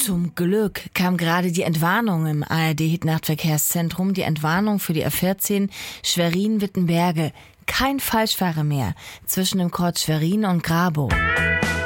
Zum Glück kam gerade die Entwarnung im ARD-Hit-Nachtverkehrszentrum. Die Entwarnung für die A14 Schwerin-Wittenberge. Kein Falschfahrer mehr zwischen dem Kreuz Schwerin und Grabow.